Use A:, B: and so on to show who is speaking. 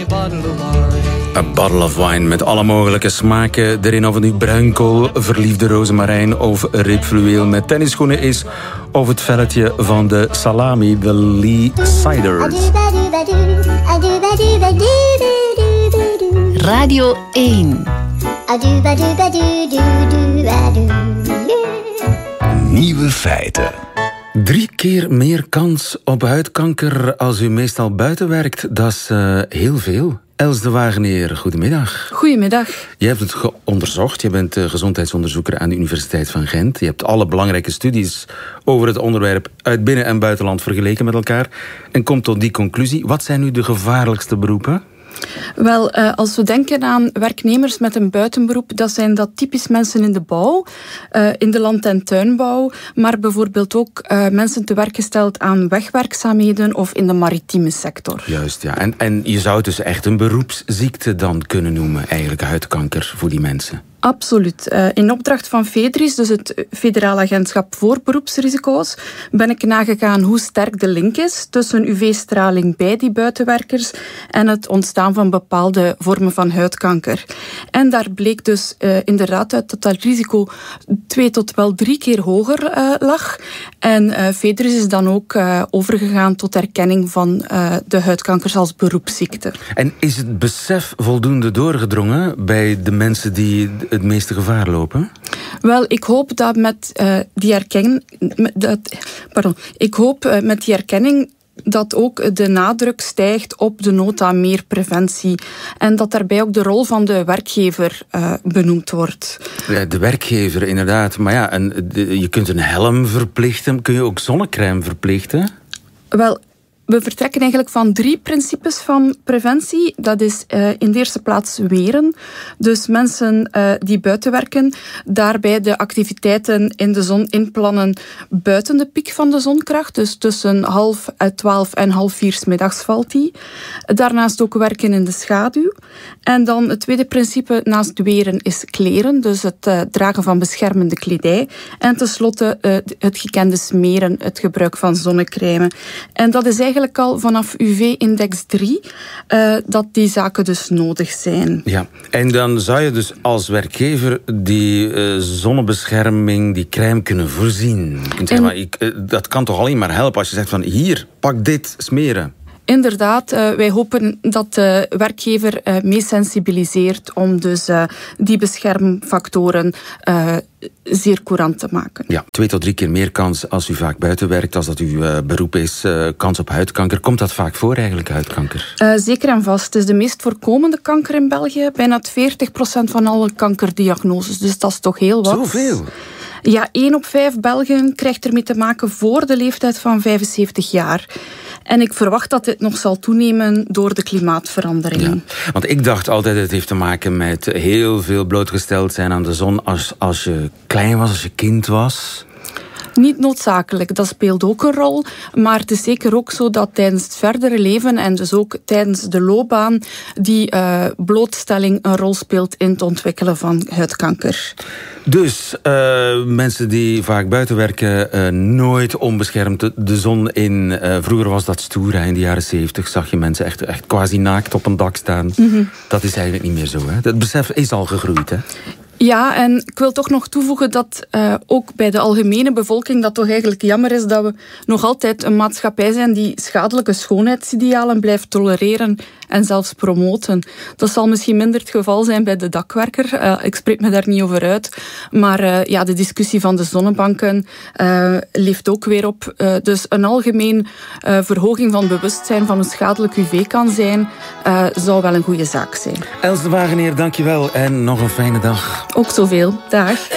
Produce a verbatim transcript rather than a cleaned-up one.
A: A bottle of wine met alle mogelijke smaken erin. Of het nu bruinkool, verliefde rozemarijn of ribfluweel met tennisschoenen is. Of het velletje van de salami, de Lee Ciders.
B: Radio één.
A: Nieuwe feiten. Drie keer meer kans op huidkanker als u meestal buiten werkt. Dat is uh, heel veel. Els de Wageneer, goedemiddag.
C: Goedemiddag.
A: Je hebt het onderzocht. Je bent uh, gezondheidsonderzoeker aan de Universiteit van Gent. Je hebt alle belangrijke studies over het onderwerp uit binnen- en buitenland vergeleken met elkaar. En komt tot die conclusie. Wat zijn nu de gevaarlijkste beroepen?
C: Wel, uh, als we denken aan werknemers met een buitenberoep, dan zijn dat typisch mensen in de bouw, uh, in de land- en tuinbouw, maar bijvoorbeeld ook uh, mensen te werk gesteld aan wegwerkzaamheden of in de maritieme sector.
A: Juist, ja. En, en je zou het dus echt een beroepsziekte dan kunnen noemen, eigenlijk huidkanker voor die mensen.
C: Absoluut. Uh, in opdracht van FEDRIS, dus het Federaal Agentschap voor Beroepsrisico's, ben ik nagegaan hoe sterk de link is tussen U V-straling bij die buitenwerkers en het ontstaan van bepaalde vormen van huidkanker. En daar bleek dus uh, inderdaad uit dat dat risico twee tot wel drie keer hoger uh, lag. En uh, FEDRIS is dan ook uh, overgegaan tot erkenning van uh, de huidkankers als beroepsziekte.
A: En is het besef voldoende doorgedrongen bij de mensen die het meeste gevaar lopen?
C: Wel, ik hoop dat met uh, die erkenning, dat, pardon, ik hoop uh, met die erkenning dat ook de nadruk stijgt op de nood aan meer preventie. En dat daarbij ook de rol van de werkgever uh, benoemd wordt.
A: Ja, de werkgever, inderdaad. Maar ja, en de, je kunt een helm verplichten. Kun je ook zonnecrème verplichten?
C: Wel, we vertrekken eigenlijk van drie principes van preventie. Dat is uh, in de eerste plaats weren. Dus mensen uh, die buiten werken, daarbij de activiteiten in de zon inplannen buiten de piek van de zonkracht. Dus tussen half twaalf en half vier 's middags valt die. Daarnaast ook werken in de schaduw. En dan het tweede principe naast weren is kleren. Dus het uh, dragen van beschermende kledij. En tenslotte uh, het gekende smeren, het gebruik van zonnecrème. En dat is eigenlijk Eigenlijk al vanaf U V-index drie uh, dat die zaken dus nodig zijn.
A: Ja, en dan zou je dus als werkgever die uh, zonnebescherming, die crème kunnen voorzien. Je kunt zeggen, maar, ik, uh, dat kan toch alleen maar helpen als je zegt van hier, pak dit, smeren.
C: Inderdaad, uh, wij hopen dat de werkgever uh, mee sensibiliseert om dus uh, die beschermfactoren uh, zeer courant te maken.
A: Ja, twee tot drie keer meer kans als u vaak buiten werkt, als dat uw uh, beroep is, uh, kans op huidkanker. Komt dat vaak voor eigenlijk, huidkanker?
C: Uh, zeker en vast. Het is de meest voorkomende kanker in België. Bijna veertig procent van alle kankerdiagnoses. Dus dat is toch heel wat.
A: Zoveel?
C: Ja, één op vijf Belgen krijgt ermee te maken voor de leeftijd van vijfenzeventig jaar. En ik verwacht dat dit nog zal toenemen door de klimaatverandering.
A: Ja, want ik dacht altijd het heeft te maken met heel veel blootgesteld zijn aan de zon als, als je klein was, als je kind was.
C: Niet noodzakelijk, dat speelt ook een rol. Maar het is zeker ook zo dat tijdens het verdere leven en dus ook tijdens de loopbaan die uh, blootstelling een rol speelt in het ontwikkelen van huidkanker.
A: Dus uh, mensen die vaak buiten werken, uh, nooit onbeschermd de, de zon in. Uh, vroeger was dat stoer, hè. In de jaren zeventig zag je mensen echt, echt quasi naakt op een dak staan. Mm-hmm. Dat is eigenlijk niet meer zo. Hè. Het besef is al gegroeid, hè?
C: Ja, en ik wil toch nog toevoegen dat uh, ook bij de algemene bevolking dat toch eigenlijk jammer is dat we nog altijd een maatschappij zijn die schadelijke schoonheidsidealen blijft tolereren en zelfs promoten. Dat zal misschien minder het geval zijn bij de dakwerker. Uh, ik spreek me daar niet over uit. Maar uh, ja, de discussie van de zonnebanken uh, leeft ook weer op. Uh, dus een algemeen uh, verhoging van bewustzijn van hoe schadelijk U V kan zijn, uh, zou wel een goede zaak zijn.
A: Els de Wageneer, dankjewel en nog een fijne dag.
C: Ook zoveel. Dag.